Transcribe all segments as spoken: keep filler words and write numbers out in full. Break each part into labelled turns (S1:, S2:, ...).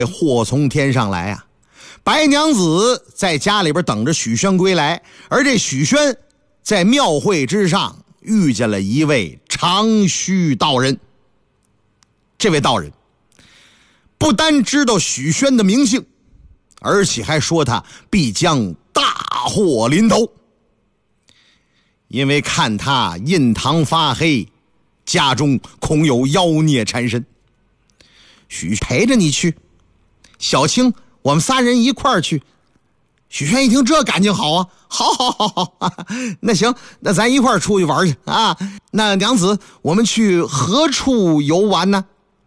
S1: 祸从天上来啊！白娘子在家里边等着许宣归来，而这许宣在庙会之上遇见了一位长须道人。这位道人不单知道许宣的名姓，而且还说他必将大祸临头。因为看他印堂发黑，家中恐有妖孽缠身。许陪着你去，小青我们仨人一块儿去。许宣一听这感情好啊，好好好好、啊、那行，那咱一块儿出去玩去啊。那娘子，我们去何处游玩呢？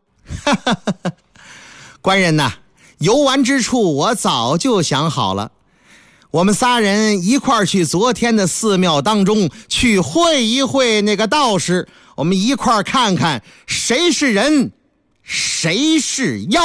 S1: 官人呐，游玩之处我早就想好了，我们仨人一块儿去昨天的寺庙当中去会一会那个道士，我们一块儿看看谁是人谁是妖。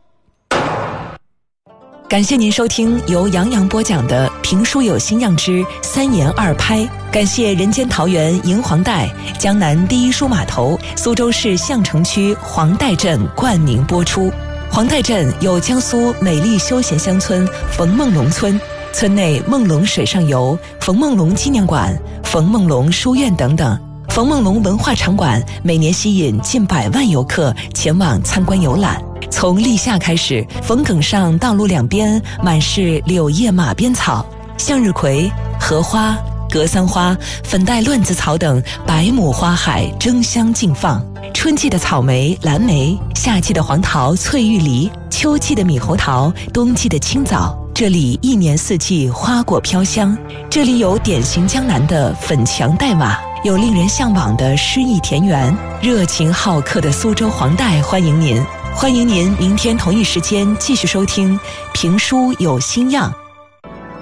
S2: 感谢您收听由杨洋播讲的评书有新样之三言二拍，感谢人间桃园银黄带、江南第一书码头、苏州市相城区黄带镇冠名播出。黄带镇有江苏美丽休闲乡村冯梦龙村，村内梦龙水上游、冯梦龙纪念馆、冯梦龙书院等等。冯梦龙文化场馆每年吸引近百万游客前往参观游览。从立夏开始，冯埂上道路两边满是柳叶马鞭草，向日葵、荷花、格桑花、粉黛乱子草等百亩花海争相竞放。春季的草莓、蓝莓，夏季的黄桃、翠玉梨，秋季的猕猴桃，冬季的青枣，这里一年四季花果飘香。这里有典型江南的粉墙黛瓦，有令人向往的诗意田园，热情好客的苏州黄带欢迎您。欢迎您明天同一时间继续收听评书有新样。